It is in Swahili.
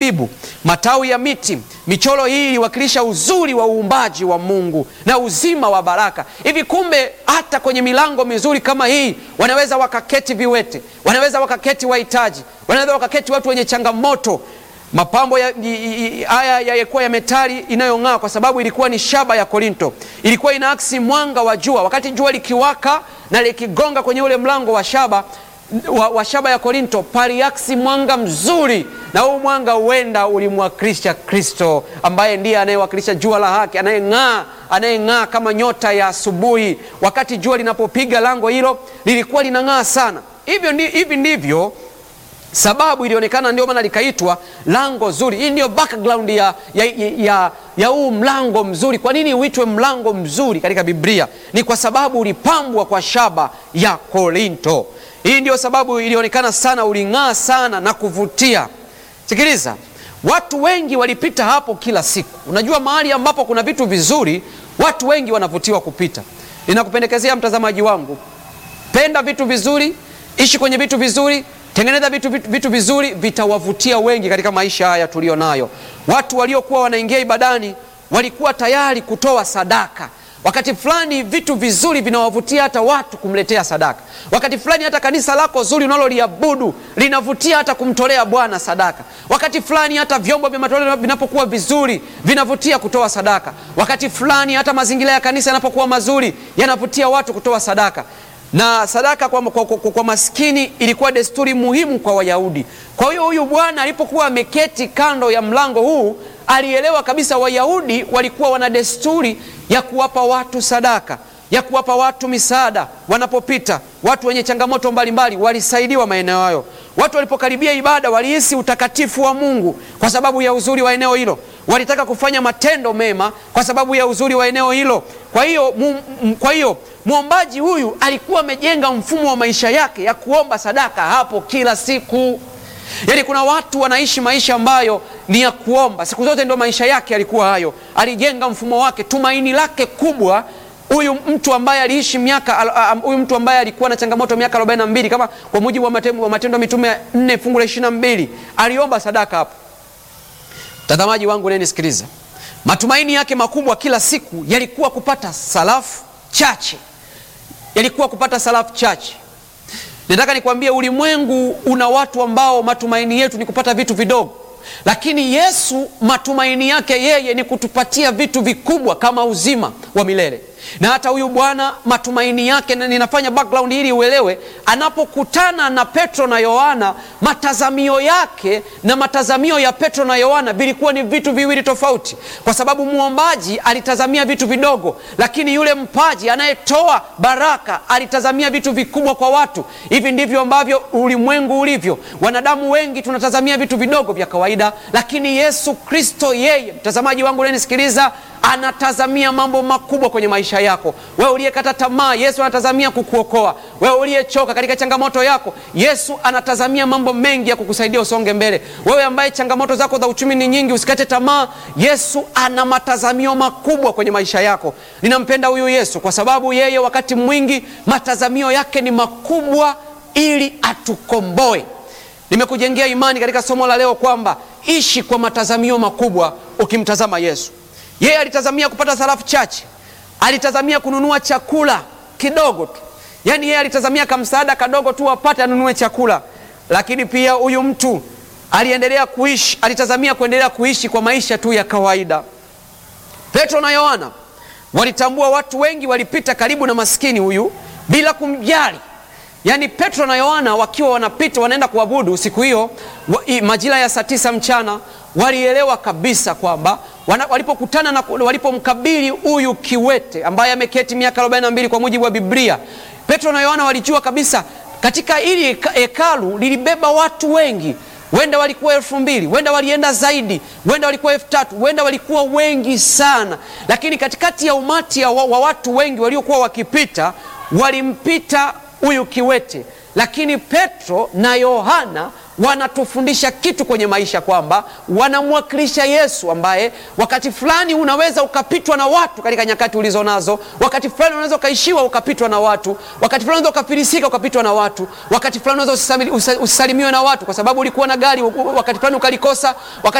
mizabibu, matawi ya miti. Michoro hii iliwakilisha uzuri wa uumbaji wa Mungu na uzima wa baraka. Hivi kumbe hata kwenye milango mizuri kama hii wanaweza wakaketi viwete, wanaweza wakaketi wahitaji, wanaweza wakaketi watu wenye changamoto. Mapambo haya yalikuwa ya metali inayong'aa kwa sababu ilikuwa ni shaba ya Korinto. Ilikuwa inaakisi mwanga wa jua. Wakati jua likiwaka na likigonga kwenye ule mlango wa shaba ya Korinto, paliaksi mwanga mzuri, na huu mwanga huenda ulimwakilisha Kristo, ambaye ndiye anayewakilisha jua la haki, anayeng'aa kama nyota ya asubuhi. Wakati jua linapopiga, lango hilo lilikuwa linang'aa sana. Hivi ndivyo sababu ilionekana, ndio maana likaitwa lango zuri. Hii ndio background ya huu mlango mzuri. Kwa nini uitwe mlango mzuri katika Biblia? Ni kwa sababu ulipambwa kwa shaba ya Korinto. Hii ndio sababu ilionekana sana, uling'aa sana na kuvutia. Sikiliza, watu wengi walipita hapo kila siku. Unajua, mahali ambapo kuna vitu vizuri, watu wengi wanavutiwa kupita. Ninakupendekezea mtazamaji wangu, penda vitu vizuri, ishi kwenye vitu vizuri, tengeneza vitu vizuri, vitawavutia wengi katika maisha haya tulio nayo. Watu waliokuwa wanaingia ibadani walikuwa tayari kutoa sadaka. Wakati fulani vitu vizuri vinawavutia hata watu kumletea sadaka. Wakati fulani hata kanisa lako zuri unaloliabudu linavutia hata kumtolea Bwana sadaka. Wakati fulani hata vyombo vya matoleo vinapokuwa vizuri vinavutia kutoa sadaka. Wakati fulani hata mazingira ya kanisa yanapokuwa mazuri yanavutia watu kutoa sadaka. Na sadaka kwa maskini ilikuwa desturi muhimu kwa Wayahudi. Kwa hiyo huyu bwana alipokuwa ameketi kando ya mlango huu, alielewa kabisa Wayahudi walikuwa wana desturi ya kuwapa watu sadaka, ya kuwapa watu misaada. Wanapopita watu wenye changamoto mbalimbali walisaidiwa maeneo hayo. Watu walipokaribia ibada walihisi utakatifu wa Mungu kwa sababu ya uzuri wa eneo hilo. Walitaka kufanya matendo mema kwa sababu ya uzuri wa eneo hilo. Kwa hiyo muombaji huyu alikuwa amejenga mfumo wa maisha yake ya kuomba sadaka hapo kila siku. Yaani kuna watu wanaishi maisha ambayo ni ya kuomba siku zote, ndio maisha yake yalikuwa hayo. Alijenga mfumo wake, tumaini lake kubwa. Huyu mtu ambaye aliishi huyu mtu ambaye alikuwa na changamoto miaka 42, kama kwa mujibu wa Matendo ya Mitume 4 fungu la 22, aliomba sadaka hapo. Mtazamaji wangu unayenisikiliza, matumaini yake makubwa kila siku yalikuwa kupata sarafu chache. Nataka nikwambie, ulimwengu una watu ambao matumaini yetu ni kupata vitu vidogo, lakini Yesu matumaini yake yeye ni kutupatia vitu vikubwa kama uzima wa milele. Na hata huyu bwana matumaini yake, na ninafanya background ili uelewe, anapokutana na Petro na Yohana, matazamio yake na matazamio ya Petro na Yohana vilikuwa ni vitu viwili tofauti. Kwa sababu muombaji alitazamia vitu vidogo, lakini yule mpaji anayetoa baraka alitazamia vitu vikubwa kwa watu. Hivi ndivyo ambavyo ulimwengu ulivyo. Wanadamu wengi tunatazamia vitu vidogo vya kawaida, lakini Yesu Kristo yeye, mtazamaji wangu unayenisikiliza, anatazamia mambo makubwa kwenye maisha yako. Wewe uliyekata tamaa, Yesu anatazamia kukuokoa. Wewe uliyechoka katika changamoto yako, Yesu anatazamia mambo mengi ya kukusaidia usonge mbele. Wewe ambaye changamoto zako za uchumi ni nyingi, usikate tamaa. Yesu ana matazamio makubwa kwenye maisha yako. Ninampenda huyu Yesu kwa sababu yeye wakati mwingi matazamio yake ni makubwa ili atukomboe. Nimekujengea imani katika somo la leo kwamba ishi kwa matazamio makubwa ukimtazama Yesu. Yeye alitazamia kupata sarafu chache. Alitazamia kununua chakula kidogo tu. Yaani yeye alitazamia kamsaada kadogo tu apate anunue chakula. Lakini pia huyu mtu alitazamia kuendelea kuishi kwa maisha tu ya kawaida. Petro na Yohana walitambua watu wengi walipita karibu na maskini huyu bila kumjali. Yaani Petro na Yohana wakiwa wanapita wanaenda kuabudu siku hiyo majira ya saa 9 mchana, walielewa kabisa kwamba walipomkabili huyu kiwete ambaye ameketi miaka 42 kwa mujibu wa Biblia, Petro na Yohana walijua kabisa katika hili hekalu lilibeba watu wengi. Wenda walikuwa 2000, wenda walienda zaidi, wenda walikuwa 3000, wenda walikuwa wengi sana. Lakini katikati ya umati wa watu wengi waliokuwa wakipita, walimpita huyu kiwete. Lakini Petro na Yohana wanatufundisha kitu kwenye maisha, kwamba wanamwakilisha Yesu ambaye wakati fulani unaweza ukapitwa na watu katika nyakati ulizo nazo. Wakati fulani unaweza ukaishiwa ukapitwa na watu. Wakati fulani unaweza ukafilisika ukapitwa na watu. Wakati fulani unaweza usisalimiwe na watu kwa sababu ulikuwa na gari, wakati fulani ukalikosa.